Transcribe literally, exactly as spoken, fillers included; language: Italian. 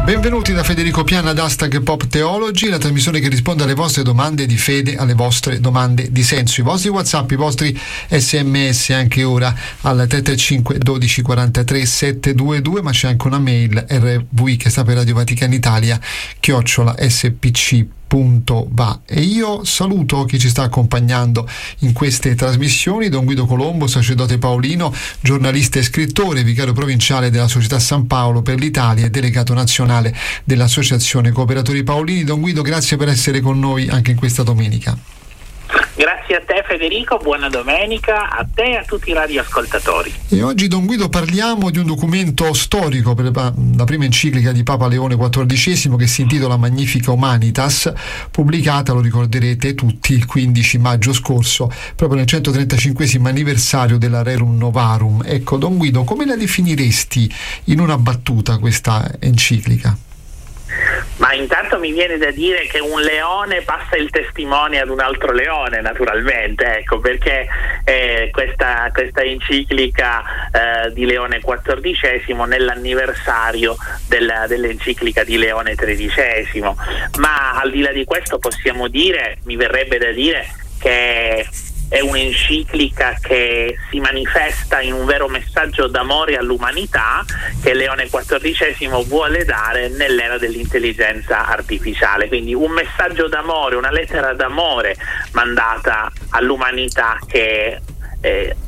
Benvenuti da Federico Piana ad Hashtag Pop Theology, la trasmissione che risponde alle vostre domande di fede, alle vostre domande di senso, i vostri WhatsApp, i vostri sms anche ora al tre tre cinque dodici quarantatré settecentoventidue, ma c'è anche una mail R V I che sta per Radio Vaticana Italia chiocciola s p c punto va. E io saluto chi ci sta accompagnando in queste trasmissioni: Don Guido Colombo, sacerdote paolino, giornalista e scrittore, vicario provinciale della Società San Paolo per l'Italia e delegato nazionale dell'Associazione Cooperatori Paolini. Don Guido, grazie per essere con noi anche in questa domenica. Grazie a te Federico, buona domenica a te e a tutti i radioascoltatori. E oggi, Don Guido, parliamo di un documento storico per la prima enciclica di Papa Leone quattordicesimo che si intitola Magnifica Humanitas, pubblicata, lo ricorderete tutti, il quindici maggio scorso, proprio nel centotrentacinquesimo anniversario della Rerum Novarum. Ecco, Don Guido, come la definiresti in una battuta questa enciclica? Ma intanto mi viene da dire che un leone passa il testimone ad un altro leone, naturalmente, ecco, perché eh, questa, questa enciclica eh, di Leone quattordicesimo nell'anniversario della, dell'enciclica di Leone tredicesimo. Ma al di là di questo possiamo dire, mi verrebbe da dire che è un'enciclica che si manifesta in un vero messaggio d'amore all'umanità che Leone quattordicesimo vuole dare nell'era dell'intelligenza artificiale. Quindi un messaggio d'amore, una lettera d'amore mandata all'umanità che eh,